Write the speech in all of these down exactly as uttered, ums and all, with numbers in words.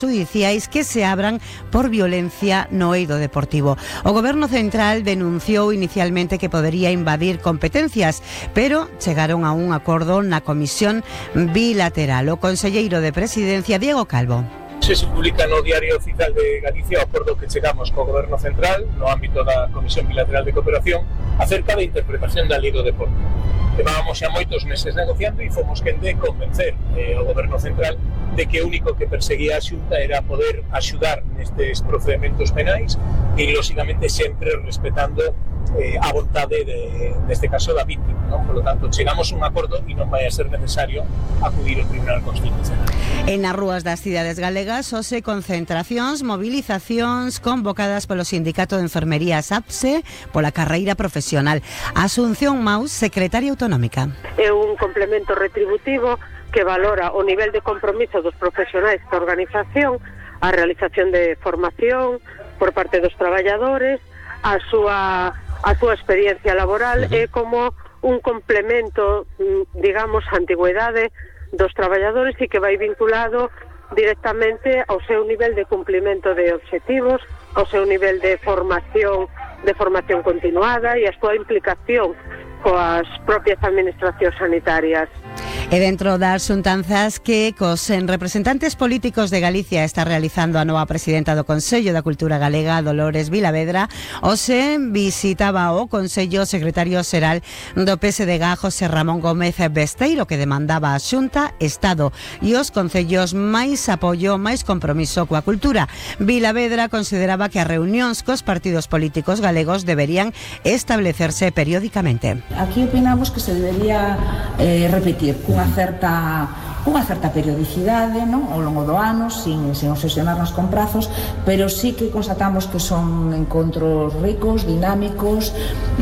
judiciais que se abran por violencia no eido deportivo. O Goberno Central denunciou inicialmente que podería invadir competencias, pero chegaron a un acordo na comisión bilateral. O conselleiro de Presidencia, Diego Calvo. Se publica no Diario Oficial de Galicia o acordo que chegamos co Goberno Central no ámbito da Comisión Bilateral de Cooperación acerca da interpretación da Lei do Deporte. Levábamos xa moitos meses negociando e fomos quen de convencer eh, ao Goberno Central de que o único que perseguía a Xunta era poder axudar nestes procedementos penais e, lóxicamente, sempre respetando eh, a vontade de, neste caso da víctima, non? Por lo tanto, chegamos a un acordo e non vai a ser necesario acudir ao Tribunal Constitucional. En as rúas das cidades galegas, hoxe concentracións, movilizacións convocadas polo Sindicato de Enfermería SAPSE pola carreira profesional. Asunción Maus, secretaria autonómica. É un complemento retributivo que valora o nivel de compromiso dos profesionais da organización, a realización de formación por parte dos traballadores, a súa, a súa experiencia laboral é como un complemento, digamos, a antigüedade dos traballadores e que vai vinculado directamente ao seu nivel de cumplimento de obxectivos, ao seu nivel de formación, de formación continuada e a súa implicación coas propias administracións sanitarias. E dentro das xuntanzas que cos representantes políticos de Galicia está realizando a nova presidenta do Consello da Cultura Galega, Dolores Vilavedra, hoxe visitaba o Consello secretario xeral do P S D G, José Ramón Gómez Besteiro, que demandaba a Xunta, Estado e os concellos máis apoio, máis compromiso coa cultura. Vilavedra consideraba que as reunións cos partidos políticos galegos deberían establecerse periódicamente. Aquí opinamos que se debería eh, repetir cunha certa unha certa periodicidade, non? Ao longo do ano, sin, sin obsesionarnos con prazos, pero sí que constatamos que son encontros ricos, dinámicos,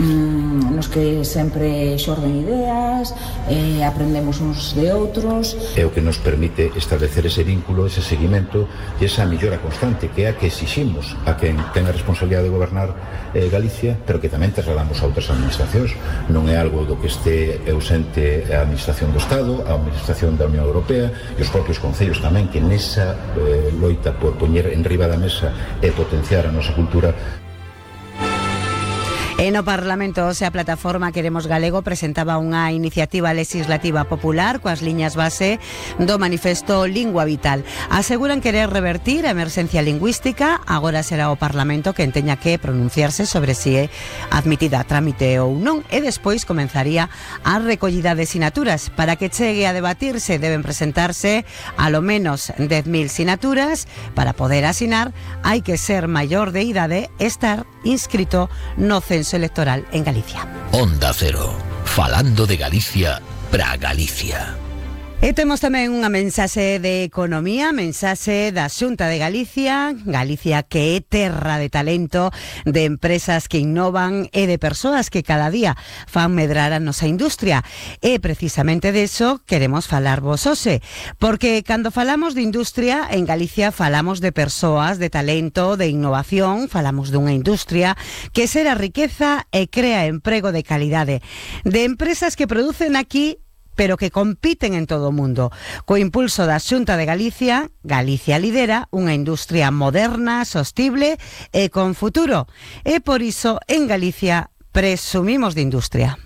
mmm, nos que sempre xorden ideas, eh, aprendemos uns de outros. É o que nos permite establecer ese vínculo, ese seguimento e esa mellora constante, que é a que exiximos a quen ten a responsabilidade de gobernar eh, Galicia, pero que tamén trasladamos a outras administracións. Non é algo do que este ausente a administración do Estado, a administración da Unión Europea e os propios concellos tamén, que nesa eh, loita por poñer en riba da mesa e potenciar a nosa cultura. E no Parlamento, hoxe a plataforma Queremos Galego presentaba unha iniciativa legislativa popular coas liñas base do manifesto Lingua Vital. Aseguran querer revertir a emerxencia lingüística, agora será o Parlamento quen teña que pronunciarse sobre si é admitida a trámite ou non, e despois comenzaría a recollida de sinaturas. Para que chegue a debatirse deben presentarse a lo menos dez mil sinaturas. Para poder asinar hai que ser maior de idade e estar inscrito no censo electoral en Galicia. Onda Cero, falando de Galicia pra Galicia. E temos tamén unha mensaxe de economía, mensaxe da Xunta de Galicia, Galicia que é terra de talento, de empresas que innovan e de persoas que cada día fan medrar a nosa industria. E precisamente deso queremos falarvos hoxe, porque cando falamos de industria en Galicia falamos de persoas, de talento, de innovación, falamos dunha industria que xera riqueza e crea emprego de calidade, de empresas que producen aquí pero que compiten en todo o mundo. Co impulso da Xunta de Galicia, Galicia lidera unha industria moderna, sostible e con futuro. E por iso, en Galicia, presumimos de industria.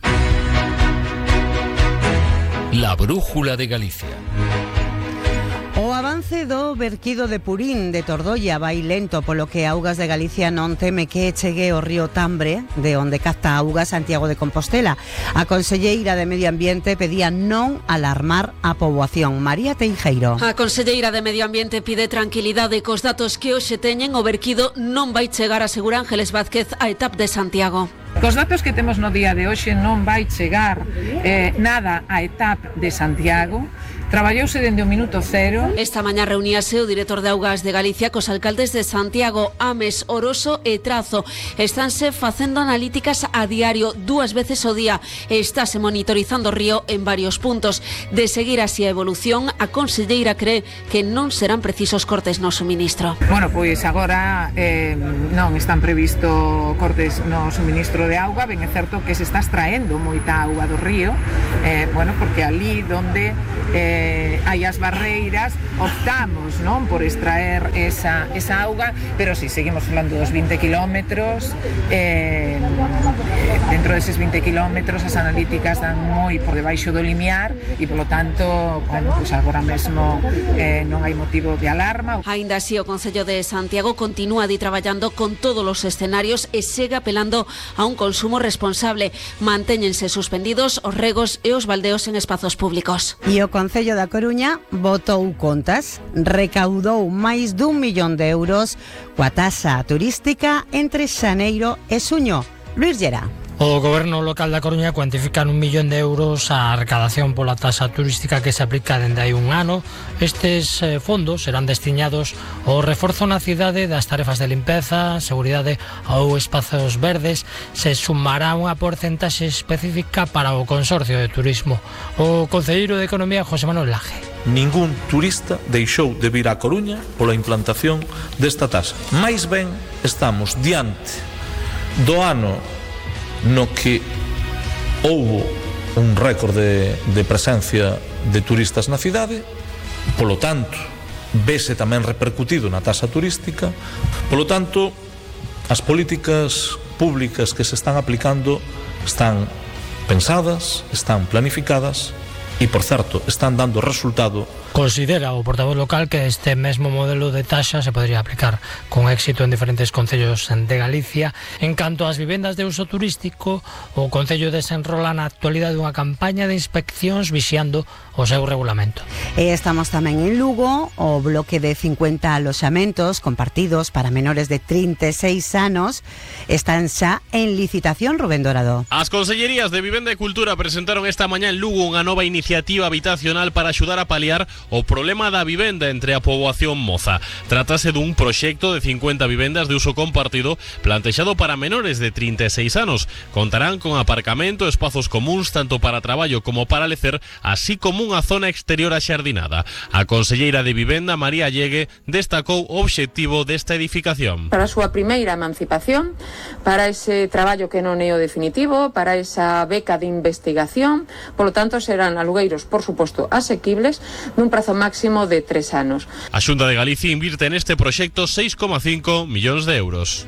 La brújula de Galicia. O avance do verquido de Purín de Tordolla vai lento, polo que Augas de Galicia non teme que chegue o río Tambre, de onde capta auga Santiago de Compostela. A conselleira de Medio Ambiente pedía non alarmar a poboación. María Teijeiro. A conselleira de Medio Ambiente pide tranquilidade cos datos que hoxe teñen. O verquido non vai chegar, asegura Ángeles Vázquez, a E T A P de Santiago. Cos datos que temos no día de hoxe non vai chegar eh, nada a E T A P de Santiago. Traballouse dende o minuto cero. Esta mañá reuníase o director de Augas de Galicia cos alcaldes de Santiago, Ames, Oroso e Trazo. Estánse facendo analíticas a diario, dúas veces ao día, e estáse monitorizando o río en varios puntos. De seguir así a evolución, a conselleira cree que non serán precisos cortes no suministro. Bueno, pois agora eh, non están previsto cortes no suministro de auga. Ben é certo que se está extraendo moita auga do río, eh, bueno, porque ali donde eh, eh, hai as barreiras, optamos, non, por extraer esa, esa auga, pero si seguimos falando dos vinte kilómetros, eh, dentro deses vinte kilómetros as analíticas dan moi por debaixo do limiar e, polo tanto, bueno, pues agora mesmo eh, non hai motivo de alarma. Aínda así, o Concello de Santiago continúa di traballando con todos os escenarios e segue apelando a un consumo responsable. Mantéñense suspendidos os regos e os baldeos en espazos públicos. E o Concello da Coruña botou contas, recaudou máis dun millón de euros coa taxa turística entre xaneiro e xuño. Luis Llera. O Goberno local da Coruña cuantifica nun millón de euros a recadación pola taxa turística que se aplica dende hai un ano. Estes eh, fondos serán destinados ao reforzo na cidade das tarefas de limpeza, seguridade ou espazos verdes. Se sumará unha porcentaxe específica para o Consorcio de Turismo. O concelleiro de Economía, José Manuel Laje. Ningún turista deixou de vir á Coruña pola implantación desta taxa. Mais ben, estamos diante do ano no que houbo un récord de, de presencia de turistas na cidade, polo tanto, vese tamén repercutido na taxa turística, polo tanto, as políticas públicas que se están aplicando están pensadas, están planificadas e, por certo, están dando resultado. Considera o portavoz local que este mesmo modelo de taxa se podría aplicar con éxito en diferentes concellos de Galicia. En canto ás vivendas de uso turístico, o Concello desenrola na actualidade unha campaña de inspeccións vixiando o seu regulamento. E estamos tamén en Lugo, o bloque de cincuenta aloxamentos compartidos para menores de trinta e seis anos están xa en licitación, Rubén Dorado. As Consellerías de Vivenda e Cultura presentaron esta mañá en Lugo unha nova iniciativa habitacional para axudar a paliar o problema da vivenda entre a poboación moza. Trátase dun proxecto de cincuenta vivendas de uso compartido plantexado para menores de trinta e seis anos. Contarán con aparcamento, espazos comuns tanto para traballo como para lecer, así como unha zona exterior axardinada. A conselleira de Vivenda, María Llegue, destacou o obxectivo desta edificación. Para a súa primeira emancipación, para ese traballo que non é o definitivo, para esa beca de investigación, polo tanto serán alugueiros, por suposto, asequibles, nun prazo máximo de tres anos. A Xunta de Galicia invirte neste proxecto seis coma cinco millóns de euros.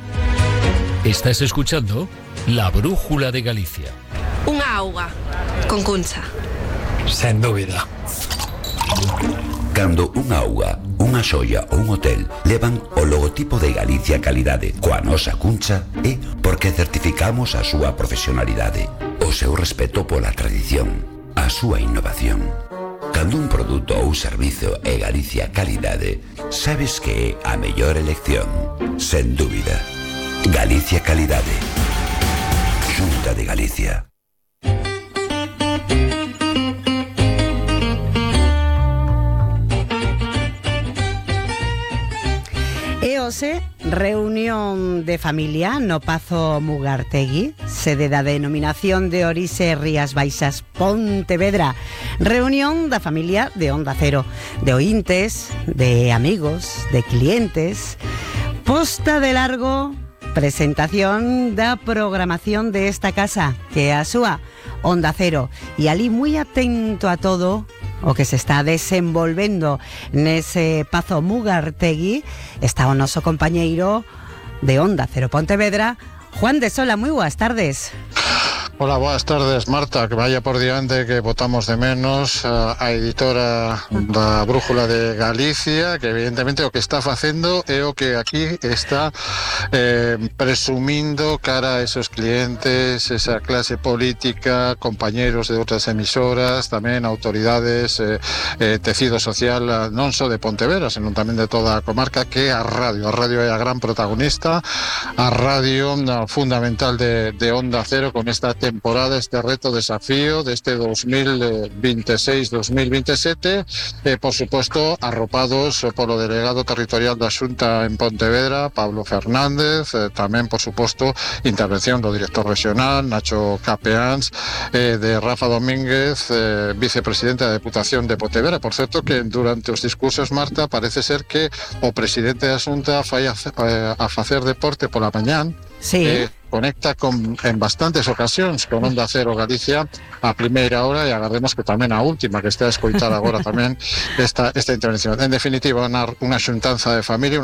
Estás escuchando La Brújula de Galicia. Unha auga con Cuncha. Sen dúbida. Cando unha auga, unha xoia ou un hotel levan o logotipo de Galicia Calidade coa nosa Cuncha, é porque certificamos a súa profesionalidade, o seu respeto pola tradición, a súa innovación. Cando un produto ou servizo é Galicia Calidade, sabes que é a mellor elección, sen dúbida. Galicia Calidade. Xunta de Galicia. E hoxe, reunión de familia no Pazo Mugartegui, sede da denominación de orixe Rías Baixas Pontevedra. Reunión da familia de Onda Cero, de ointes, de amigos, de clientes. Posta de largo, presentación da programación de esta casa, que é a súa Onda Cero. E ali moi atento a todo o que se está desenvolvendo nese Pazo Mugartegui está o noso compañeiro de Onda Cero Pontevedra, Juan de Sola. Moi boas tardes. Hola, boas tardes, Marta, que vaya por diante que votamos de menos a, a editora da Brújula de Galicia, que evidentemente o que está facendo é o que aquí está eh, presumindo cara a esos clientes, esa clase política, compañeros de outras emisoras, tamén autoridades, eh, eh, tecido social, non só de Pontevedra, senón tamén de toda a comarca, que é a radio. A radio é a gran protagonista, a radio no, fundamental de, de Onda Cero con esta temporada, este reto, desafío deste dos mil veintiséis dos mil veintisiete, eh, por suposto arropados polo delegado territorial da Xunta en Pontevedra, Pablo Fernández, eh, tamén por suposto intervención do director regional Nacho Capeáns, eh, de Rafa Domínguez, eh, vicepresidente da Deputación de Pontevedra. Por certo que durante os discursos, Marta, parece ser que o presidente da Xunta fai a, a facer deporte pola mañán. Sí. Eh, conecta con, en bastantes ocasións con Onda Cero Galicia a primeira hora e agardemos que tamén a última que este a escoitar agora tamén esta, esta intervención. En definitiva, unha, unha xuntanza de familia,